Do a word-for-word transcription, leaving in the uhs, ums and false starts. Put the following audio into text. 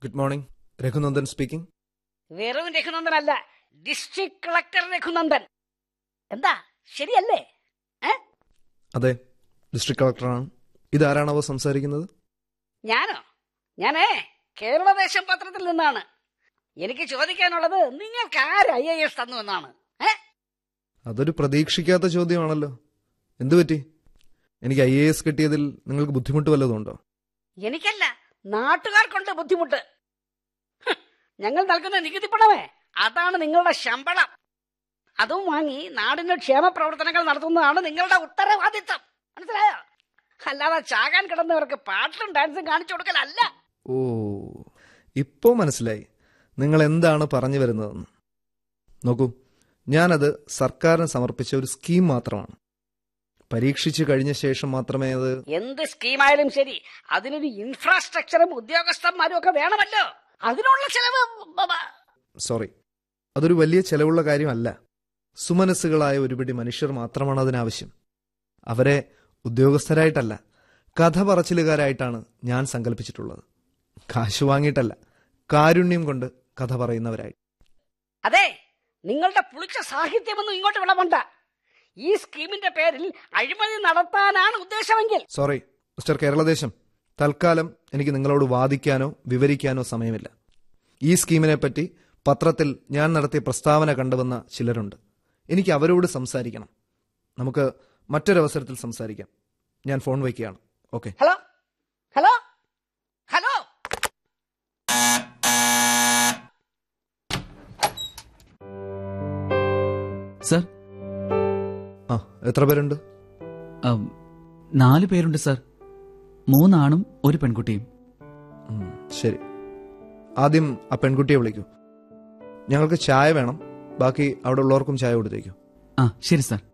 Good morning. Raghunandan speaking. വെറും രഘുനന്ദൻ അല്ല, district collector Raghunandan. എന്താ ശരിയല്ലേ? അതെ, ഡിസ്ട്രിക്ട് കളക്ടറാണ്. ഇതാരാണാവോ സംസാരിക്കുന്നത്? ഞാനോ? ഞാനേ കേരളദേശം പത്രത്തിൽ നിന്നാണ്. എനിക്ക് ചോദിക്കാനുള്ളത് നിങ്ങൾക്ക് ആര് ഐ എ എസ് തന്നു എന്നാണ്. അതൊരു പ്രതീക്ഷിക്കാത്ത ചോദ്യമാണല്ലോ. എന്തുപറ്റി? എനിക്ക് ഐ എ എസ് കിട്ടിയതിൽ നിങ്ങൾക്ക് ബുദ്ധിമുട്ട് വല്ലതുണ്ടോ? എനിക്കല്ല, നാട്ടുകാർക്കുണ്ട് ബുദ്ധിമുട്ട്. ഞങ്ങൾ നൽകുന്ന നികുതി പണമേ, അതാണ് നിങ്ങളുടെ ശമ്പളം. അതും വാങ്ങി നാടിന് ക്ഷേമ പ്രവർത്തനങ്ങൾ നടത്തുന്നതാണ് നിങ്ങളുടെ ഉത്തരവാദിത്വം. മനസ്സിലായോ? അല്ലാതെ ചാകാൻ കിടന്നവർക്ക് പാട്ടും ഡാൻസും കാണിച്ചു കൊടുക്കലല്ല. ഓ, ഇപ്പോ മനസ്സിലായി നിങ്ങൾ എന്താണ് പറഞ്ഞു വരുന്നതെന്ന്. നോക്കൂ, ഞാനത് സർക്കാരിന് സമർപ്പിച്ച ഒരു സ്കീം മാത്രമാണ്. പരീക്ഷിച്ചു കഴിഞ്ഞ ശേഷം മാത്രമേ അത്... എന്ത് സ്കീമായാലും ശരി, അതിനൊരു ഇൻഫ്രാസ്ട്രക്ചറും ഉദ്യോഗസ്ഥന്മാരും ഒക്കെ വേണമല്ലോ. അതിനുള്ള ചെലവ്... സോറി, അതൊരു വലിയ ചെലവുള്ള കാര്യമല്ല. സുമനസ്സുകളായ ഒരുപിടി മനുഷ്യർ മാത്രമാണ് അതിനാവശ്യം. അവരെ ഉദ്യോഗസ്ഥരായിട്ടല്ല, കഥ പറച്ചിലുകാരായിട്ടാണ് ഞാൻ സങ്കല്പിച്ചിട്ടുള്ളത്. കാശ് വാങ്ങിയിട്ടല്ല, കാരുണ്യം കൊണ്ട് കഥ പറയുന്നവരായി. അതെ, നിങ്ങളുടെ പുളിച്ച സാഹിത്യമൊന്നും ഇങ്ങോട്ട് വിളവണ്ട. ഈ സ്കീമിന്റെ പേരിൽ അഴിമതി നടത്താനാണ് ഉദ്ദേശമെങ്കിൽ... സോറി മിസ്റ്റർ കേരളദേശം, തൽക്കാലം എനിക്ക് നിങ്ങളോട് വാദിക്കാനോ വിവരിക്കാനോ സമയമില്ല. ഈ സ്കീമിനെ പറ്റി പത്രത്തിൽ ഞാൻ നടത്തിയ പ്രസ്താവന കണ്ടുവന്ന ചിലരുണ്ട്. എനിക്ക് അവരോട് സംസാരിക്കണം. നമുക്ക് മറ്റൊരവസരത്തിൽ സംസാരിക്കാം. ഞാൻ ഫോൺ വയ്ക്കുകയാണ്. Okay. Hello hello hello sir. ആ, എത്ര പേരുണ്ട്? നാല് പേരുണ്ട് സർ. മൂന്നാണും ഒരു പെൺകുട്ടിയും. ശരി, ആദ്യം ആ പെൺകുട്ടിയെ വിളിക്കൂ. ഞങ്ങൾക്ക് ചായ വേണം. ബാക്കി അവിടെ ഉള്ളവർക്കും ചായ കൊടുത്തേക്കൂ. ആ ശരി സർ.